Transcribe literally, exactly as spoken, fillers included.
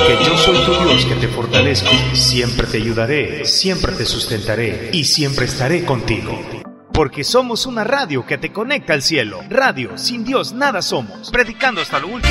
porque yo soy tu Dios que te fortalezco, siempre te ayudaré, siempre te sustentaré y siempre estaré contigo. Porque somos una radio que te conecta al cielo. Radio, sin Dios nada somos. Predicando hasta lo último.